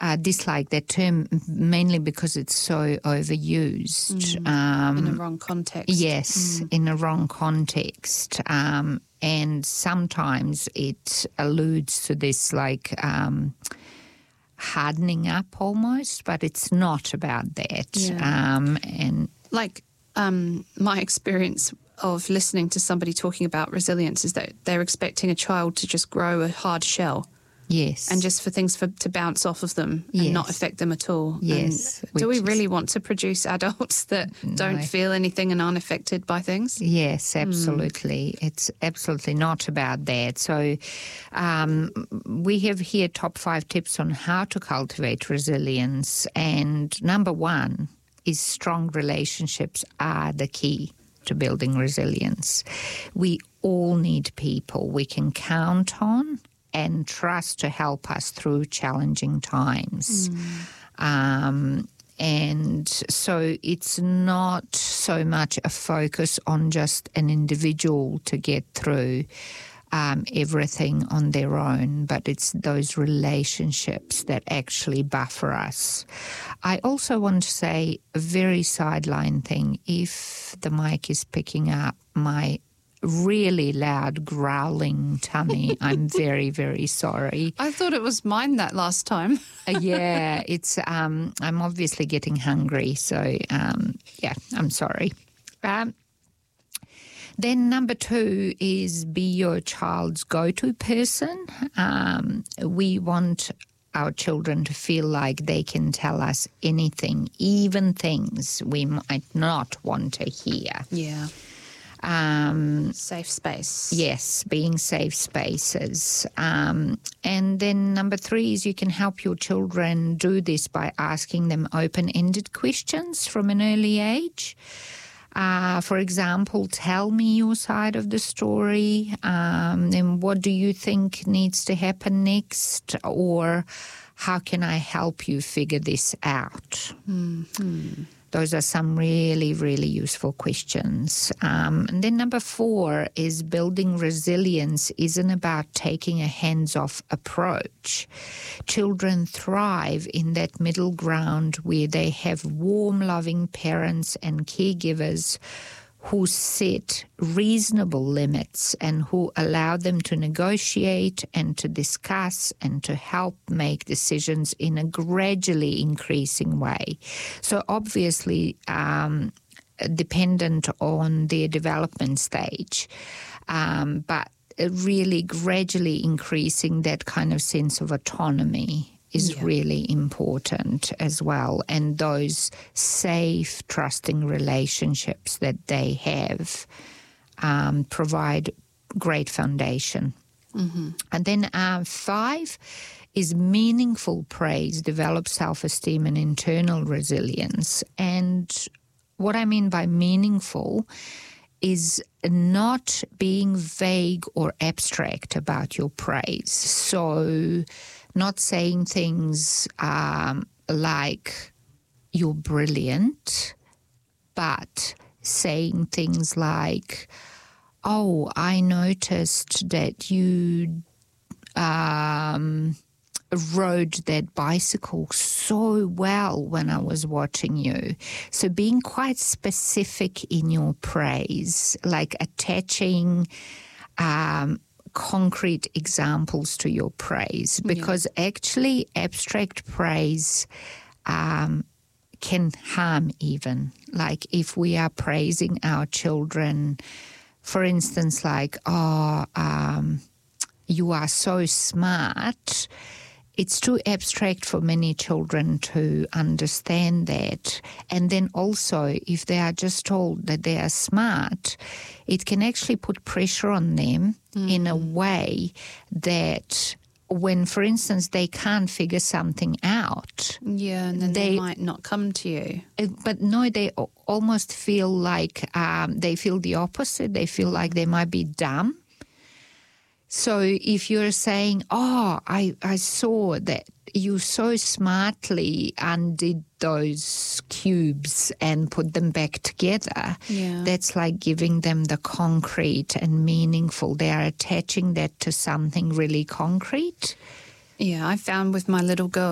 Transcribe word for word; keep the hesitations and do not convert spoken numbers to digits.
uh, dislike that term mainly because it's so overused. Mm. Um, in a wrong context. Yes, Mm. in a wrong context. Um, and sometimes it alludes to this like um, hardening up almost, but it's not about that. Yeah. Um, and Like um, my experience of listening to somebody talking about resilience is that they're expecting a child to just grow a hard shell. Yes. And just for things for, to bounce off of them and Yes. not affect them at all. Yes. And do we which is- really want to produce adults that No. don't feel anything and aren't affected by things? Yes, absolutely. It's absolutely not about that. So um, we have here top five tips on how to cultivate resilience. And number one is strong relationships are the key to building resilience. We all need people we can count on and trust to help us through challenging times. Um, and so it's not so much a focus on just an individual to get through um, everything on their own, but it's those relationships that actually buffer us. I also want to say a very sideline thing. If the mic is picking up my really loud growling tummy, I'm very, very sorry. I thought it was mine that last time. Uh, yeah, it's. Um, I'm obviously getting hungry, so um, yeah, I'm sorry. Um, then number two is be your child's go-to person. Um, we want our children to feel like they can tell us anything, even things we might not want to hear. Yeah. Um, Safe space. Yes, being safe spaces. Um, and then number three is you can help your children do this by asking them open-ended questions from an early age. Uh, for example, tell me your side of the story. Um, then what do you think needs to happen next? Or how can I help you figure this out? Mm-hmm. Those are some really, really useful questions. Um, and then number four is building resilience isn't about taking a hands-off approach. Children thrive in that middle ground where they have warm, loving parents and caregivers who set reasonable limits and who allow them to negotiate and to discuss and to help make decisions in a gradually increasing way. So obviously, um, dependent on their development stage, um, but really gradually increasing that kind of sense of autonomy is Yeah. really important as well. And those safe, trusting relationships that they have um, provide great foundation. Mm-hmm. And then uh, five is meaningful praise develops self-esteem and internal resilience. And what I mean by meaningful is not being vague or abstract about your praise. So not saying things um, like, you're brilliant, but saying things like, oh, I noticed that you um, rode that bicycle so well when I was watching you. So being quite specific in your praise, like attaching um, concrete examples to your praise, because yeah. actually abstract praise um, can harm even. Like if we are praising our children, for instance, like, oh, um, you are so smart, it's too abstract for many children to understand that. And then also, if they are just told that they are smart, it can actually put pressure on them mm. in a way that when, for instance, they can't figure something out. Yeah, and then they, they might not come to you. But no, they almost feel like um, they feel the opposite. They feel like they might be dumb. So if you're saying, oh, I, I saw that you so smartly undid those cubes and put them back together, yeah. that's like giving them the concrete and meaningful. They are attaching that to something really concrete. Yeah, I found with my little girl,